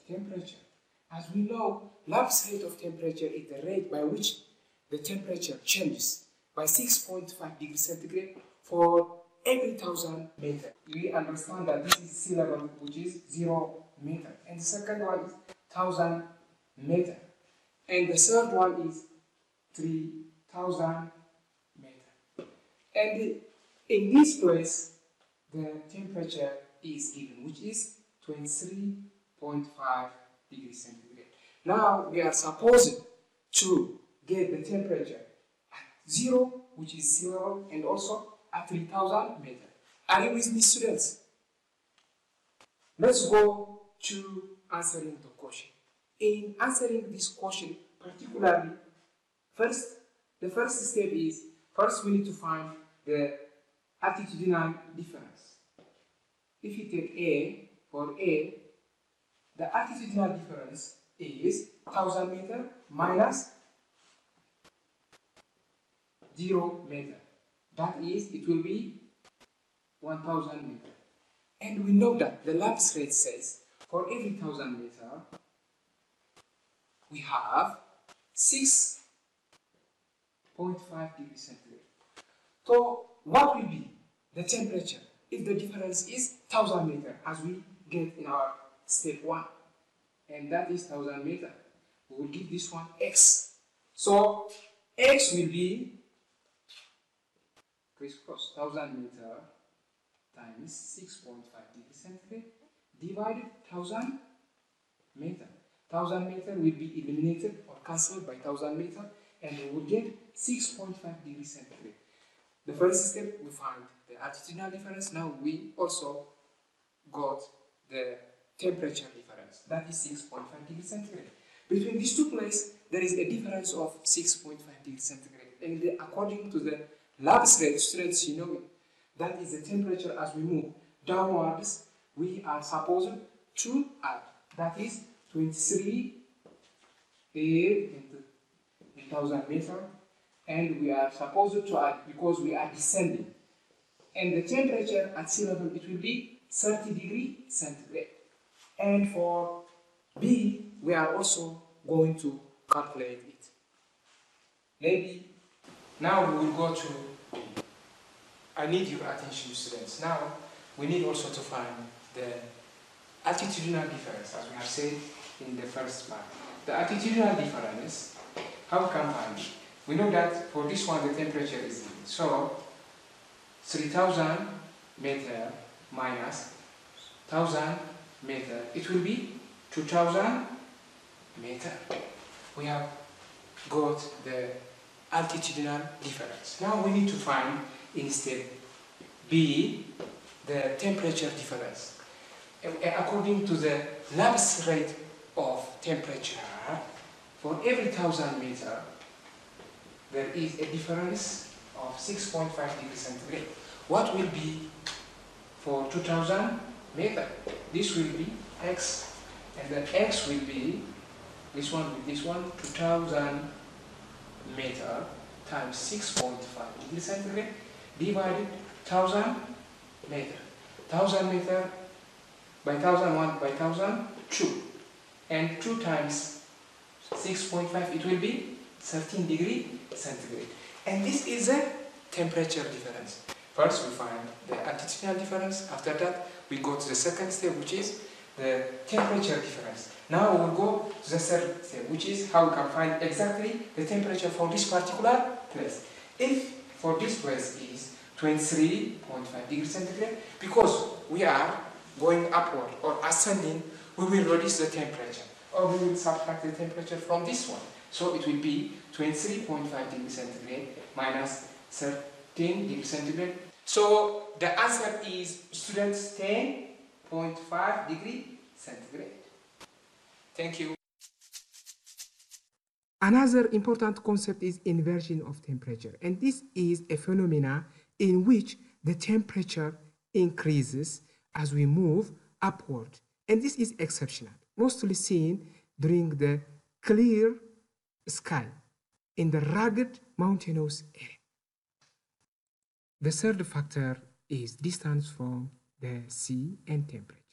temperature. As we know, lapse rate of temperature is the rate by which the temperature changes by 6.5 degrees centigrade for every 1,000 meters. We understand that this is sea level, which is 0 meter, and the second one is 1,000 meter, and the third one is 3,000 meter. And in this place, the temperature is given, which is 23.5 degrees centigrade. Now we are supposed to get the temperature at 0, which is sea level, and also at 3,000 meters. Are you with me, students? Let's go to answering the question. In answering this question, particularly, the first step is, first we need to find the altitudinal difference. If you take A, for A, the altitudinal difference is 1,000 meters minus 0 meter. That is, it will be 1,000 meters. And we know that the lapse rate says for every 1,000 meters, we have 6.5 degrees centigrade. So, what will be the temperature if the difference is 1,000 meters, as we get in our step 1? And that is 1,000 meters. We will give this one x. So, x will be crisscross 1,000 meters times 6.5 degrees centigrade divided 1,000 meters. 1,000 meters will be eliminated or cancelled by 1,000 meters, and we will get 6.5 degrees centigrade. The first step, we find the altitudinal difference. Now we also got the temperature difference. That is 6.5 degrees centigrade. Between these two places, there is a difference of 6.5 degrees centigrade. And according to the lapse rate, students, you know it, that is the temperature as we move downwards, we are supposed to add. That is 23 into 1,000 meters. And we are supposed to add because we are descending. And the temperature at sea level, it will be 30 degrees centigrade. And for B, we are also going to calculate it. Maybe now we will go to B. I need your attention, students. Now we need also to find the altitudinal difference, as we have said in the first part. The altitudinal difference, how we can find it? We know that for this one the temperature is given. So 3,000 meters minus 1,000 meters, it will be 2,000 meters. We have got the altitudinal difference. Now we need to find instead B the temperature difference. According to the lapse rate of temperature, for every 1,000 meters, there is a difference of 6.5 degrees centigrade. What will be for 2,000 meters? This will be x, and then x will be this one with this one, 2,000 meters times 6.5 degrees centigrade divided 1,000 meters. 1,000 meters by 1,001 by 1,000, 2. And 2 times 6.5, it will be 13 degrees centigrade. And this is a temperature difference. First we find the altitudinal difference. After that we go to the second step, which is the temperature difference. Now we will go to the third step, which is how we can find exactly the temperature for this particular place. If for this place is 23.5 degrees centigrade, because we are going upward or ascending, we will reduce the temperature, or we will subtract the temperature from this one. So it will be 23.5 degrees centigrade minus 13 degrees centigrade. So the answer is, students, 10.5 degrees centigrade. Thank you. Another important concept is inversion of temperature, and this is a phenomena in which the temperature increases as we move upward, and this is exceptional, mostly seen during the clear sky in the rugged mountainous area. The third factor is distance from the sea and temperature.